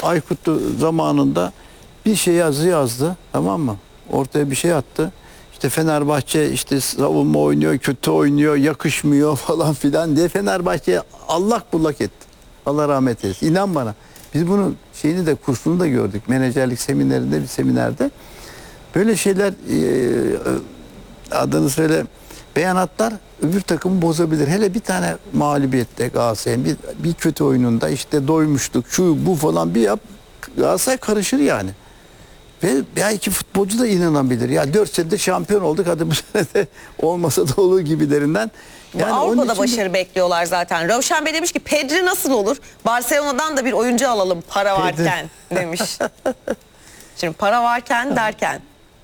Aykut'u zamanında bir şey yazdı, tamam mı? Ortaya bir şey attı. İşte Fenerbahçe işte savunma oynuyor, kötü oynuyor, yakışmıyor falan filan diye Fenerbahçe'ye allak bullak etti. Allah rahmet eylesin. İnan bana. Biz bunun şeyini de kursunu da gördük. Menajerlik seminerinde, bir seminerde. Böyle şeyler adını söyle, beyanatlar öbür takımı bozabilir. Hele bir tane mağlubiyette Galatasaray'ın bir kötü oyununda işte doymuştuk şu bu falan bir yap, Galatasaray karışır yani. Ve belki futbolcu da inanabilir. Ya 4 senedir şampiyon olduk, hadi bu sene de olmasa da olur gibilerinden. Yani Avrupa'da başarı bekliyorlar zaten. Ravşan Bey demiş ki Pedri nasıl olur? Barcelona'dan da bir oyuncu alalım para varken demiş. Şimdi para varken derken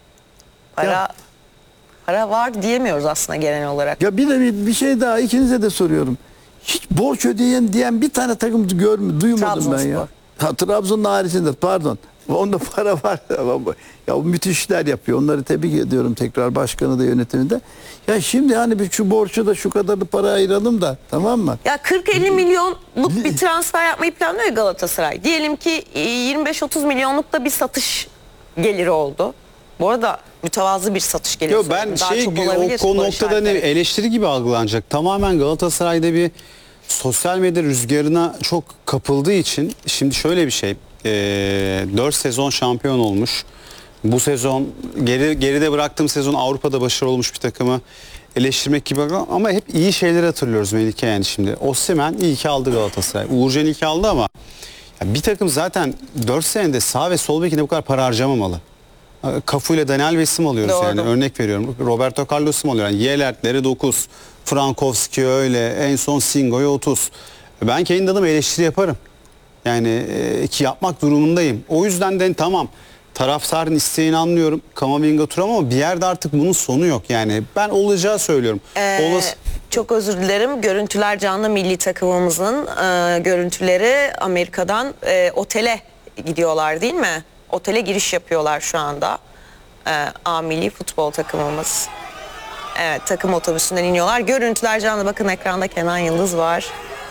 para var diyemiyoruz aslında genel olarak. Ya bir de bir şey daha ikinize de soruyorum. Hiç borç ödeyen diyen bir tane takım duymadım ben ya. Trabzon'un haricinde, pardon. Onda para var. Ya müthiş işler yapıyor. Onları tebrik ediyorum tekrar, başkanı da yönetiminde. Ya şimdi hani şu borcu da şu kadarını para ayıralım da, tamam mı? Ya 40-50 milyonluk bir transfer yapmayı planlıyor ya Galatasaray. Diyelim ki 25-30 milyonluk da bir satış geliri oldu. Bu arada mütevazı bir satış geliri. Yok, ben o noktada eleştiri gibi algılanacak. Tamamen Galatasaray'da bir sosyal medya rüzgarına çok kapıldığı için şimdi şöyle bir şey. 4 sezon şampiyon olmuş. Bu sezon geride bıraktığım sezon Avrupa'da başarılı olmuş bir takımı eleştirmek gibi, ama hep iyi şeyleri hatırlıyoruz Melike. Yani şimdi Osimhen iyi ki aldı Galatasaray. Uğurcan iyi ki aldı, ama bir takım zaten 4 senede sağ ve sol bekine bu kadar para harcamamalı. Cafu ile Daniel Ves'i mi alıyoruz? Doğru. Yani örnek veriyorum. Roberto Carlos'u mu alıyor? Yani Yelert'leri 9, Frankowski öyle, en son Singo'ya 30. Ben kendi adıma eleştiri yaparım. Yani ki yapmak durumundayım. O yüzden de tamam, taraftarın isteğini anlıyorum. Kamavinga Thuram, ama bir yerde artık bunun sonu yok. Yani ben olacağı söylüyorum. Çok özür dilerim. Görüntüler canlı, milli takımımızın görüntüleri Amerika'dan otele gidiyorlar değil mi? Otele giriş yapıyorlar şu anda. A milli futbol takımımız. Evet, takım otobüsünden iniyorlar. Görüntüler canlı, bakın ekranda Kenan Yıldız var.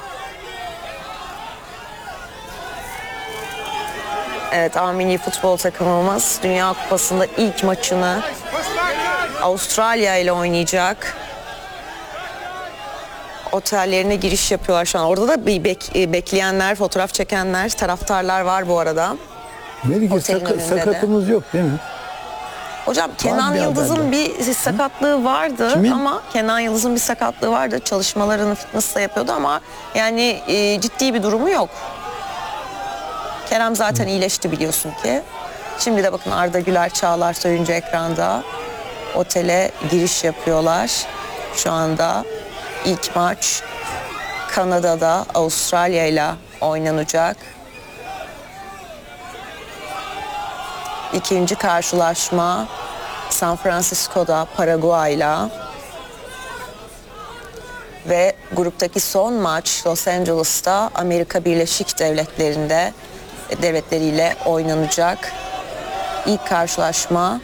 Evet, A milli futbol takımımız Dünya Kupası'nda ilk maçını Avustralya ile oynayacak. Otellerine giriş yapıyorlar şu an. Orada da bir bekleyenler, fotoğraf çekenler, taraftarlar var bu arada. Melike, sakatımız yok değil mi? Hocam Kenan Yıldız'ın bir sakatlığı vardı. Kimin? Ama Kenan Yıldız'ın bir sakatlığı vardı. Çalışmalarını fitness'la yapıyordu ama yani ciddi bir durumu yok. Kerem zaten iyileşti biliyorsun ki. Şimdi de bakın Arda Güler, Çağlar Söyüncü ekranda. Otele giriş yapıyorlar. Şu anda ilk maç Kanada'da Avustralya ile oynanacak. İkinci karşılaşma San Francisco'da Paraguay'la. Ve gruptaki son maç Los Angeles'ta Amerika Birleşik Devletleri'yle oynanacak. İlk karşılaşma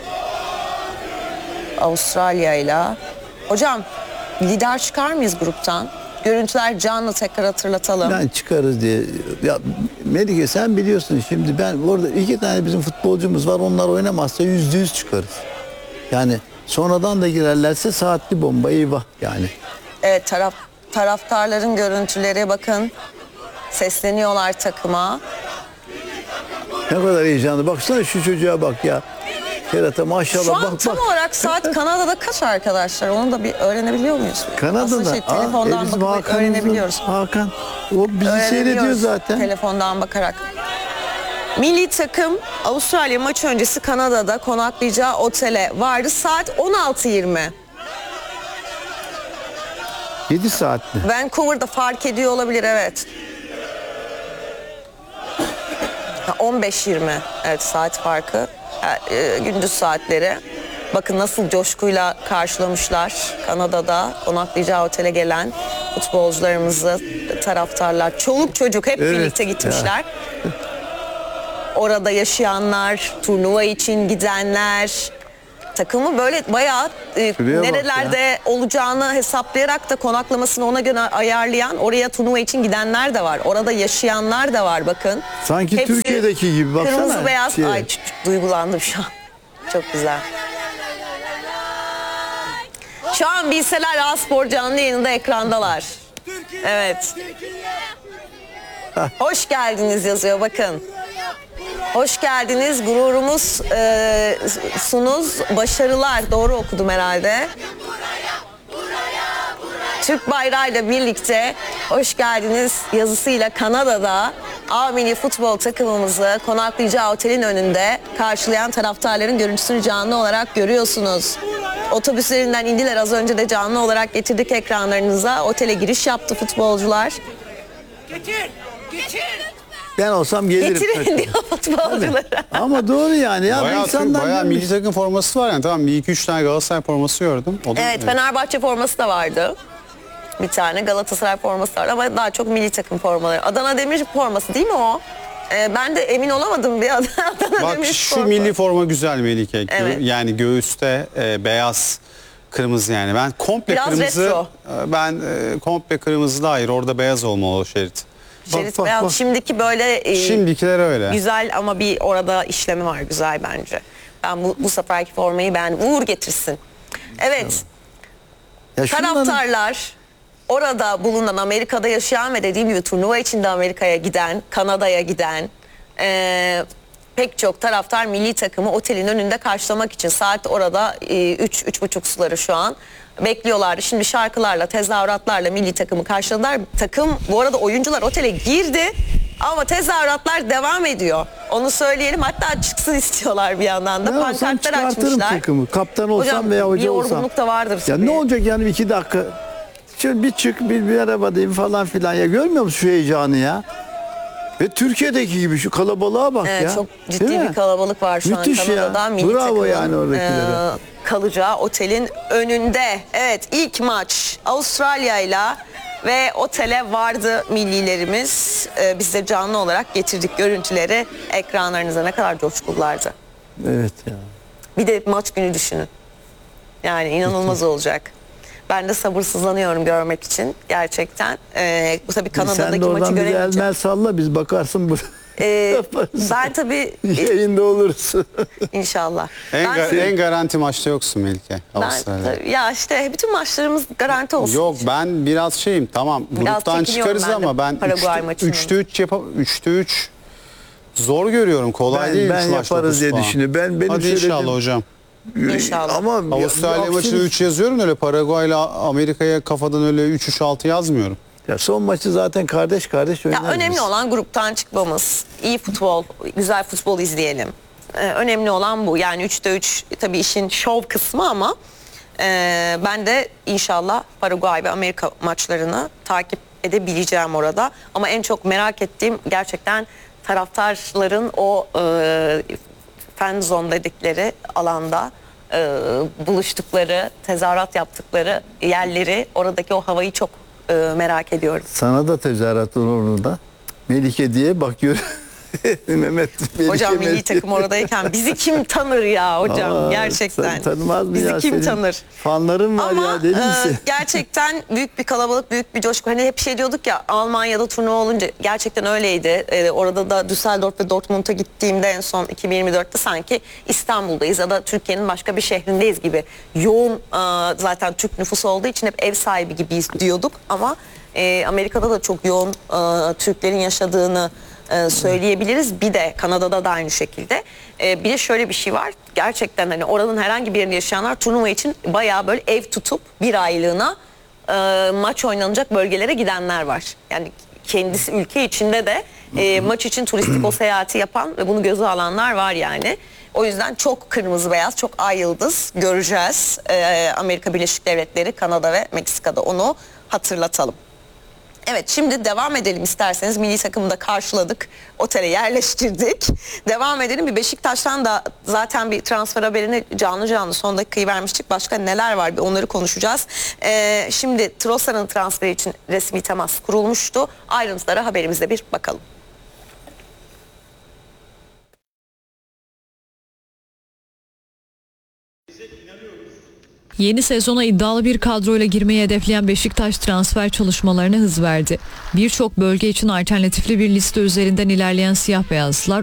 Avustralya'yla. Hocam lider çıkar mıyız gruptan? Görüntüler canlı, tekrar hatırlatalım. Ben çıkarız diye. Ya Melike, sen biliyorsun, şimdi ben orada 2 tane bizim futbolcumuz var. Onlar oynamazsa %100 çıkarız. Yani sonradan da girerlerse saatli bomba, eyvah yani. Evet, taraftarların görüntüleri bakın. Sesleniyorlar takıma. Ne kadar heyecanlı. Baksana şu çocuğa bak ya. Kerata maşallah. Şu an tam olarak saat Kanada'da kaç arkadaşlar? Onu da bir öğrenebiliyor muyuz? Kanada'da. Telefondan bakıp öğrenebiliyoruz. Hakan. O bizi seyrediyor zaten. Telefondan bakarak. Milli takım Avustralya maçı öncesi Kanada'da konaklayacağı otele vardı. Saat 16:20. 7 saat mi? Vancouver'da fark ediyor olabilir, evet. 15:20. Evet, saat farkı. Gündüz saatleri. Bakın nasıl coşkuyla karşılamışlar Kanada'da konaklayacağı otele gelen futbolcularımızı, taraftarlar, çoluk çocuk hep birlikte gitmişler. Orada yaşayanlar, turnuva için gidenler, takımı böyle bayağı Şuraya bak nerelerde olacağını hesaplayarak da konaklamasını ona göre ayarlayan, oraya turnuva için gidenler de var. Orada yaşayanlar da var bakın. Sanki Hepsi Türkiye'deki gibi baksana. Kırmızı beyaz. Şey. Ay duygulandım şu an. Çok güzel. Şu an Bilseler A Spor canlı yayında ekrandalar. Evet. Hoş geldiniz yazıyor bakın. Hoş geldiniz, gururumuz, sunuz, başarılar. Doğru okudum herhalde. Türk bayrağıyla birlikte hoş geldiniz yazısıyla Kanada'da A Milli Futbol takımımızı konaklayacağı otelin önünde karşılayan taraftarların görüntüsünü canlı olarak görüyorsunuz. Otobüslerinden indiler, az önce de canlı olarak getirdik ekranlarınıza. Otele giriş yaptı futbolcular. Getir, getir. Ben olsam gelirim. Getirin diyor futbolculara. Ama doğru yani. Ya Bayağı, insanlar bayağı görmüş. milli takım forması var yani. Tamam, bir iki üç tane Galatasaray forması gördüm. O da, Evet, Fenerbahçe forması da vardı. Bir tane Galatasaray forması vardı ama daha çok milli takım formaları. Adana Demir forması değil mi o? Ben de emin olamadım bir Adana Bak Demir şu forması. milli forma güzel Melike. Evet. Yani göğüste beyaz, kırmızı yani. Ben komple Biraz kırmızı. retro. Ben komple kırmızı da hayır. Orada beyaz olmalı o şerit. Şerit Bak, beyaz. bak. Şimdiki böyle Şimdikiler öyle. güzel ama bir orada işlemi var, güzel bence. Ben bu seferki formayı Uğur getirsin. Evet. Ya şunların- Taraftarlar, orada bulunan, Amerika'da yaşayan ve dediğim gibi turnuva içinde Amerika'ya giden, Kanada'ya giden pek çok taraftar milli takımı otelin önünde karşılamak için saat orada 3-3.30 suları şu an bekliyorlardı. Şimdi şarkılarla, tezahüratlarla milli takımı karşıladılar. Takım, bu arada oyuncular otele girdi ama tezahüratlar devam ediyor. Onu söyleyelim. Hatta çıksın istiyorlar bir yandan da. Ben olsam Pankartlar çıkartırım açmışlar. takımı. Kaptan olsam Hocam, veya hoca bir olsam. yorgunluk da vardır Ya tabii. ne olacak yani 2 dakika. Şöyle bir çık bir merhaba diyeyim falan filan. Ya görmüyor musun şu heyecanı ya? Ve Türkiye'deki gibi şu kalabalığa bak Evet, ya. çok Değil ciddi mi? bir kalabalık var şu Müthiş an Kanada'da. ya. Milli Bravo takımın, yani oradakilere. Kalacağı otelin önünde. Evet, ilk maç Avustralya'yla ve otele vardı millilerimiz. Biz de canlı olarak getirdik görüntüleri ekranlarınıza. Ne kadar coşkulardı. Evet ya. Bir de maç günü düşünün. Yani inanılmaz olacak. Ben de sabırsızlanıyorum görmek için gerçekten. Bu tabii Sen Kanada'daki de maçı oradan bize göremeyeceğim. elmel salla biz bakarsın burada. Ben tabii Yayında oluruz. inşallah. En garanti maçta yoksun Melike. Avustralya'da. Ya işte bütün maçlarımız garanti olsun. Yok, ben biraz şeyim, tamam Biraz gruptan çekiniyorum çıkarız ben de ama ben Paraguay maçını. 3'te 3 zor görüyorum. Kolay değil. Ben üç maç, yaparız 9 diye puan. düşünüyorum. Benim Hadi söylediğim- inşallah hocam. İnşallah. Ama Avustralya maçını 3 yazıyorum, öyle Paraguay'la Amerika'ya kafadan öyle 3-3-6 yazmıyorum. Ya son maçı zaten kardeş Ya oynarız. önemli olan gruptan çıkmamız. İyi futbol, güzel futbol izleyelim. Önemli olan bu. Yani 3'te 3 tabii işin şov kısmı ama ben de inşallah Paraguay ve Amerika maçlarını takip edebileceğim orada. Ama en çok merak ettiğim gerçekten taraftarların o fan zone dedikleri alanda buluştukları, tezahürat yaptıkları yerleri, oradaki o havayı çok merak ediyorum. Sana da tezahürat olur orada. Melike diye bakıyor. Mehmet Melike, Hocam milli Melike. takım oradayken bizi kim tanır ya hocam, Aa, gerçekten. sen tanımaz mı bizi ya kim senin tanır? Fanların var Ama ya deli misin? gerçekten büyük bir kalabalık, büyük bir coşku. Hani hep şey diyorduk ya, Almanya'da turnuva olunca gerçekten öyleydi. Orada da Düsseldorf ve Dortmund'a gittiğimde en son 2024'te sanki İstanbul'dayız ya da Türkiye'nin başka bir şehrindeyiz gibi. Yoğun zaten Türk nüfusu olduğu için hep ev sahibi gibiyiz diyorduk ama Amerika'da da çok yoğun Türklerin yaşadığını söyleyebiliriz. Bir de Kanada'da da aynı şekilde. Bir de şöyle bir şey var. Gerçekten hani oranın herhangi bir yerinde yaşayanlar turnuva için bayağı böyle ev tutup bir aylığına maç oynanacak bölgelere gidenler var. Yani kendisi ülke içinde de maç için turistik o seyahati yapan ve bunu göze alanlar var yani. O yüzden çok kırmızı beyaz, çok ay yıldız göreceğiz. Amerika Birleşik Devletleri, Kanada ve Meksika'da, onu hatırlatalım. Evet, şimdi devam edelim isterseniz. Milli takımı da karşıladık. Otele yerleştirdik. Devam edelim. Bir Beşiktaş'tan da zaten bir transfer haberini canlı son dakikayı vermiştik. Başka neler var, bir onları konuşacağız. Şimdi Trossard'ın transferi için resmi temas kurulmuştu. Ayrıntılara haberimizde bir bakalım. Yeni sezona iddialı bir kadroyla girmeyi hedefleyen Beşiktaş transfer çalışmalarına hız verdi. Birçok bölge için alternatifli bir liste üzerinden ilerleyen siyah beyazlılar